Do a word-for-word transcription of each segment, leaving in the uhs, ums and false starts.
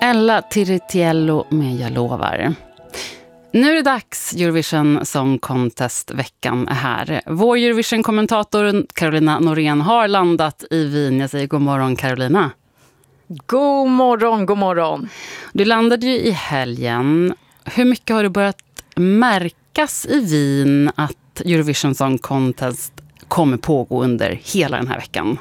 Ella Tiritiello med Jag lovar. Nu är det dags, Eurovision Song Contest-veckan är här. Vår Eurovision-kommentator Carolina Norén har landat i Wien. Jag säger god morgon, Carolina. God morgon, god morgon. Du landade ju i helgen. Hur mycket har du börjat märkas i Wien att Eurovision Song Contest kommer pågå under hela den här veckan?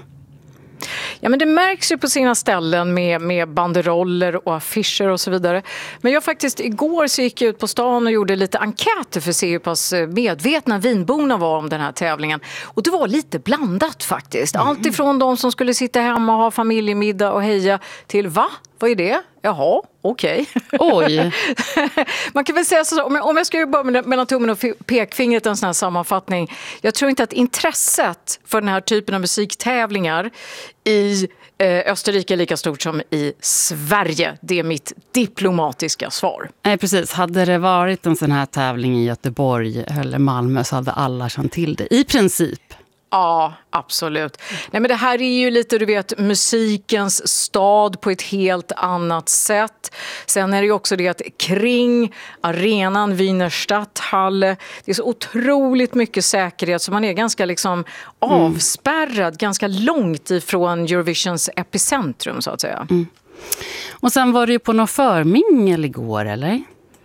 Ja, men det märks ju på sina ställen med, med banderoller och affischer och så vidare. Men jag faktiskt, igår så gick jag ut på stan och gjorde lite enkäter för att se hur pass medvetna vinborna var om den här tävlingen. Och det var lite blandat faktiskt. Mm. Allt ifrån de som skulle sitta hemma och ha familjemiddag och heja till va? Vad är det? Jaha, okej. Okay. Oj. Man kan väl säga så, om jag, om jag ska börja med mellan tummen och pekfingret en sån här sammanfattning. Jag tror inte att intresset för den här typen av musiktävlingar i eh, Österrike är lika stort som i Sverige. Det är mitt diplomatiska svar. Nej, precis. Hade det varit en sån här tävling i Göteborg eller Malmö så hade alla känt till det. I princip. Ja, absolut. Nej, men det här är ju lite, du vet, musikens stad på ett helt annat sätt. Sen är det ju också det att kring arenan Wiener Stadthalle, det är så otroligt mycket säkerhet så man är ganska liksom avspärrad, mm. ganska långt ifrån Eurovisions epicentrum så att säga. Mm. Och sen var det ju på någon förmingel igår, eller?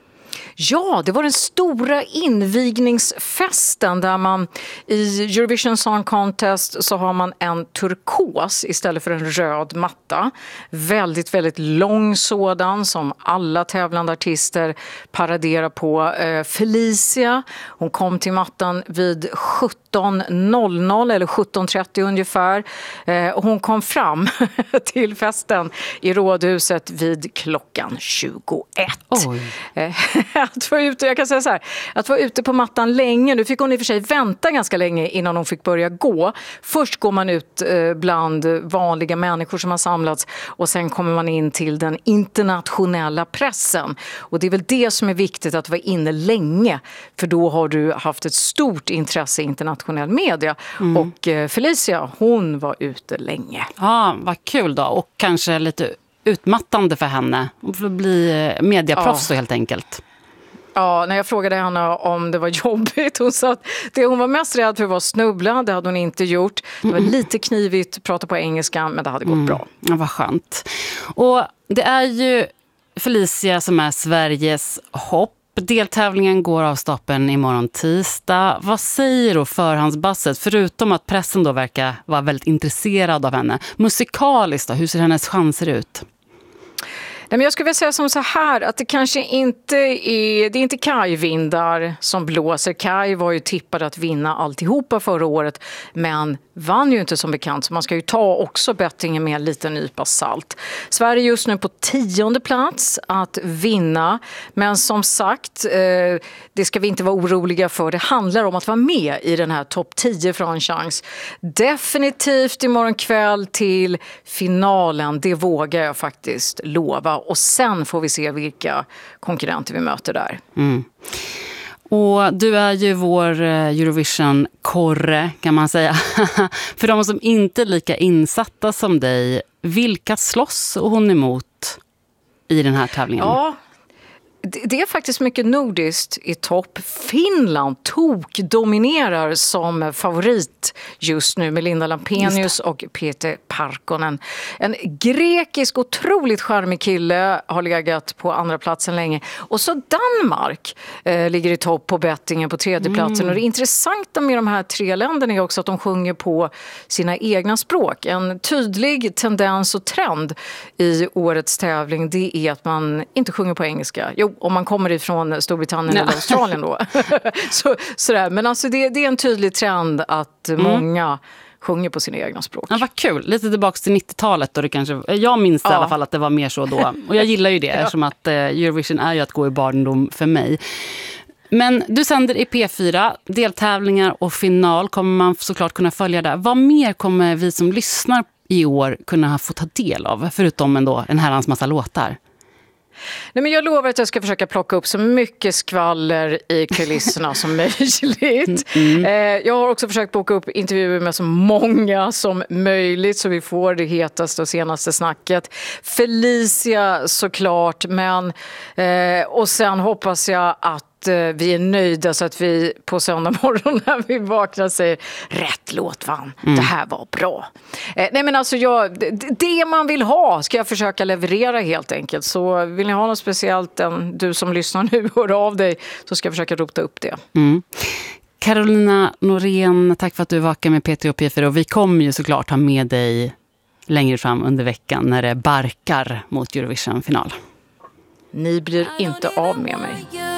Ja, det var den stora invigningsfesten där man i Eurovision Song Contest så har man en turkos istället för en röd matta. Väldigt, väldigt lång sådan som alla tävlande artister paraderar på. Felicia, hon kom till mattan vid sjutton noll noll eller sjutton trettio ungefär. Hon kom fram till festen i rådhuset vid klockan tjugoett. Oj. Att vara ute, jag kan säga så här, att vara ute på mattan länge. Nu fick hon i och för sig vänta ganska länge innan hon fick börja gå. Först går man ut bland vanliga människor som har samlats och sen kommer man in till den internationella pressen. Och det är väl det som är viktigt, att vara inne länge, för då har du haft ett stort intresse i internationell media. Mm. Och Felicia, hon var ute länge. Ja, vad kul då. Och kanske lite utmattande för henne. Hon får bli mediaproffs ja. helt enkelt. Ja, när jag frågade henne om det var jobbigt, hon sa att det hon var mest rädd för var snubbla, det hade hon inte gjort. Det var lite knivigt, prata på engelska, men det hade gått mm. bra. Ja, vad skönt. Och det är ju Felicia som är Sveriges hopp. Deltävlingen går av stapeln imorgon tisdag. Vad säger då förhandsbasset, förutom att pressen då verkar vara väldigt intresserad av henne? Musikaliskt då, hur ser hennes chanser ut? Nej, men jag skulle vilja säga som så här, att det kanske inte är, det är inte Kaj-vindar som blåser. Kaj var ju tippad att vinna alltihopa förra året, men vann ju inte som bekant, så man ska ju ta också bettingen med en liten nypa salt. Sverige är just nu på tionde plats att vinna, men som sagt, eh, det ska vi inte vara oroliga för. Det handlar om att vara med i den här topp tio för en chans. Definitivt imorgon kväll till finalen, det vågar jag faktiskt lova. Och sen får vi se vilka konkurrenter vi möter där. Mm. Och du är ju vår Eurovision-korre, kan man säga. För de som inte är lika insatta som dig, vilka slåss hon emot i den här tävlingen? Ja, det är faktiskt mycket nordiskt i topp. Finland tok dominerar som favorit just nu med Linda Lampenius och Peter Parkkonen. En grekisk, otroligt charmig kille har legat på andra platsen länge. Och så Danmark eh, ligger i topp på bettingen på tredje platsen. Mm. Och det intressanta med de här tre länderna är också att de sjunger på sina egna språk. En tydlig tendens och trend i årets tävling, det är att man inte sjunger på engelska. Jo, om man kommer ifrån Storbritannien eller Australien då. så, sådär. Men alltså det, det är en tydlig trend att mm. många sjunger på sina egna språk. Ja, vad kul. Lite tillbaka till nittiotalet då det kanske, jag minns ja. i alla fall att det var mer så då. Och jag gillar ju det, ja. eftersom att eh, Eurovision är ju att gå i barndom för mig. Men du sänder i P fyra, deltävlingar och final kommer man såklart kunna följa där. Vad mer kommer vi som lyssnar i år kunna få ta del av, förutom ändå en herrans massa låtar? Nej, men jag lovar att jag ska försöka plocka upp så mycket skvaller i kulisserna som möjligt. Mm. Eh, jag har också försökt boka upp intervjuer med så många som möjligt så vi får det hetaste och senaste snacket. Felicia såklart, men eh, och sen hoppas jag att vi är nöjda så att vi på söndag morgon när vi vaknar säger rätt låt vann, mm. det här var bra. Eh, nej men alltså jag, det, det man vill ha ska jag försöka leverera helt enkelt. Så vill ni ha något speciellt än du som lyssnar nu hör av dig så ska jag försöka rota upp det. Mm. Carolina Norén, tack för att du vakar med P tre och P fyra och vi kommer ju såklart ha med dig längre fram under veckan när det barkar mot Eurovision-final. Ni blir inte av med mig.